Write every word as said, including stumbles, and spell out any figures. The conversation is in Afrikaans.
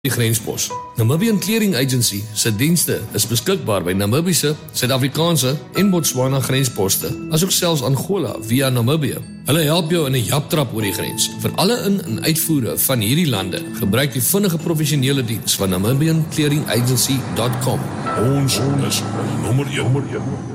Die grenspos. Namibian Clearing Agency se dienste is beskikbaar by Namibiese, Suid-Afrikaanse en Botswana grensposte, asook selfs Angola via Namibië. Hulle help jou in 'n japtrap oor die grens. Vir alle in- en uitvoere van hierdie lande, gebruik die vinnige professionele diens van Namibian Clearing Agency dot com. Ons is nommer een.